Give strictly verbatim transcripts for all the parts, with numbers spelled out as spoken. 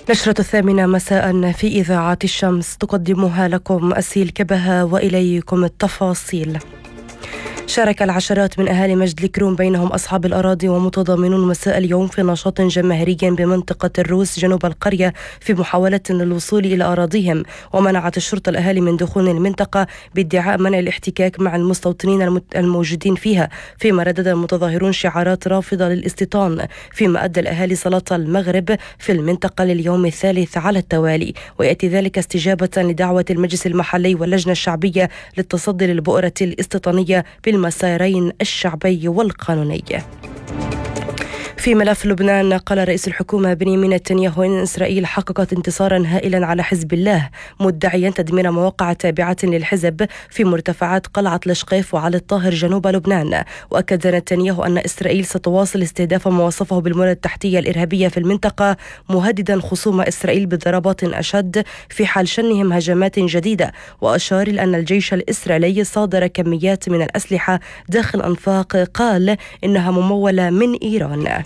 نشرة الثامنة مساء في إذاعة الشمس تقدمها لكم أسيل كبها، وإليكم التفاصيل. شارك العشرات من أهالي مجد الكروم بينهم أصحاب الأراضي ومتضامنون مساء اليوم في نشاط جماهيري بمنطقة الروس جنوب القرية في محاولة للوصول إلى أراضيهم، ومنعت الشرطة الأهالي من دخول المنطقة بادعاء منع الاحتكاك مع المستوطنين الموجودين فيها، فيما ردد المتظاهرون شعارات رافضة للاستيطان، فيما أدى الأهالي صلاة المغرب في المنطقة لليوم الثالث على التوالي، ويأتي ذلك استجابة لدعوة المجلس المحلي واللجنة الشعبية للتصدي للبؤرة الاستيطانية بالمسارين الشعبي والقانوني. في ملف لبنان، قال رئيس الحكومة بنيامين نتنياهو إن إسرائيل حققت انتصارا هائلا على حزب الله، مدعيا تدمير مواقع تابعة للحزب في مرتفعات قلعة لشقيف وعلي الطاهر جنوب لبنان. وأكد نتنياهو أن إسرائيل ستواصل استهداف ما وصفه بالبنى التحتية الإرهابية في المنطقة، مهددا خصوم إسرائيل بضربات أشد في حال شنهم هجمات جديدة. وأشار إلى أن الجيش الإسرائيلي صادر كميات من الأسلحة داخل أنفاق قال إنها ممولة من إيران.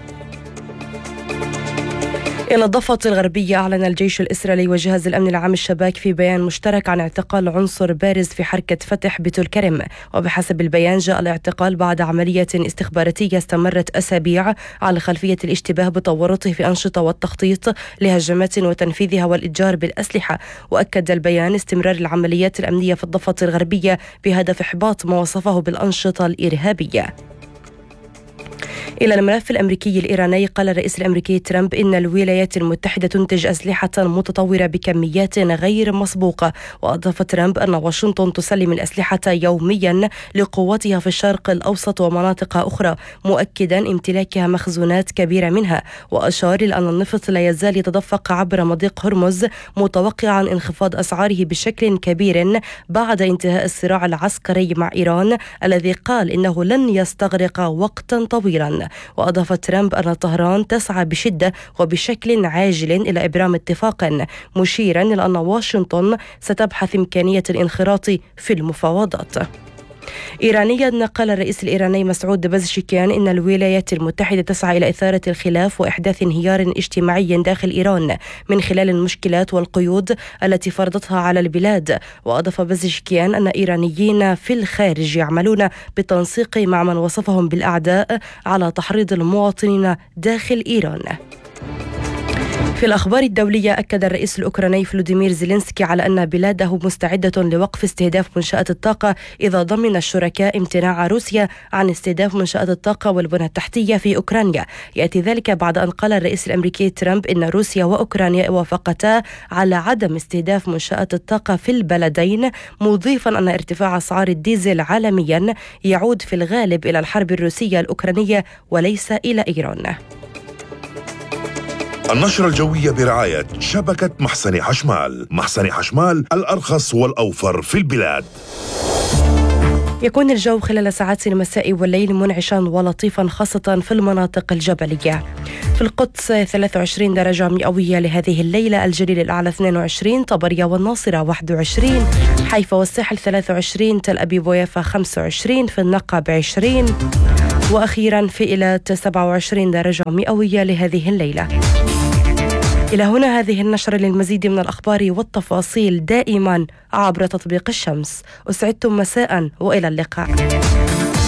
إلى الضفة الغربية، أعلن الجيش الإسرائيلي وجهاز الأمن العام الشباك في بيان مشترك عن اعتقال عنصر بارز في حركة فتح بطول كرم. وبحسب البيان جاء الاعتقال بعد عملية استخباراتية استمرت أسابيع على خلفية الاشتباه بتورطه في أنشطة والتخطيط لهجمات وتنفيذها والإتجار بالأسلحة. وأكد البيان استمرار العمليات الأمنية في الضفة الغربية بهدف إحباط ما وصفه بالأنشطة الإرهابية. إلى الملف الأمريكي الإيراني، قال الرئيس الأمريكي ترامب إن الولايات المتحدة تنتج أسلحة متطورة بكميات غير مسبوقة. وأضاف ترامب أن واشنطن تسلم الأسلحة يوميا لقواتها في الشرق الأوسط ومناطق أخرى، مؤكدا امتلاكها مخزونات كبيرة منها. وأشار إلى أن النفط لا يزال يتدفق عبر مضيق هرمز، متوقعا انخفاض أسعاره بشكل كبير بعد انتهاء الصراع العسكري مع إيران الذي قال إنه لن يستغرق وقتا طويلا. وأضاف ترامب أن طهران تسعى بشدة وبشكل عاجل إلى إبرام اتفاق، مشيرا إلى أن واشنطن ستبحث إمكانية الانخراط في المفاوضات. إيرانيا، قال الرئيس الإيراني مسعود بزشكيان إن الولايات المتحدة تسعى إلى إثارة الخلاف وإحداث انهيار اجتماعي داخل إيران من خلال المشكلات والقيود التي فرضتها على البلاد. وأضاف بزشكيان أن إيرانيين في الخارج يعملون بالتنسيق مع من وصفهم بالأعداء على تحريض المواطنين داخل إيران. في الأخبار الدولية، أكد الرئيس الأوكراني فلوديمير زيلينسكي على أن بلاده مستعدة لوقف استهداف منشآت الطاقة إذا ضمن الشركاء امتناع روسيا عن استهداف منشآت الطاقة والبنى التحتية في أوكرانيا. يأتي ذلك بعد أن قال الرئيس الأمريكي ترامب إن روسيا وأوكرانيا وافقتا على عدم استهداف منشآت الطاقة في البلدين، مضيفا أن ارتفاع أسعار الديزل عالميا يعود في الغالب إلى الحرب الروسية الأوكرانية وليس إلى إيران. النشرة الجوية برعاية شبكة محسن حشمال. محسن حشمال، الأرخص والأوفر في البلاد. يكون الجو خلال ساعات المساء والليل منعشا ولطيفا، خاصة في المناطق الجبلية. في القدس ثلاثة وعشرين درجة مئوية لهذه الليلة، الجليل الأعلى اثنين وعشرين، طبرية والناصرة واحد وعشرين، حيفا والساحل ثلاثة وعشرين، تل أبيب ويافا خمسة وعشرين، في النقب عشرين، وأخيرا في إيلات سبعة وعشرين درجة مئوية لهذه الليلة. إلى هنا هذه النشرة. للمزيد من الأخبار والتفاصيل دائما عبر تطبيق الشمس. أسعدتم مساء وإلى اللقاء.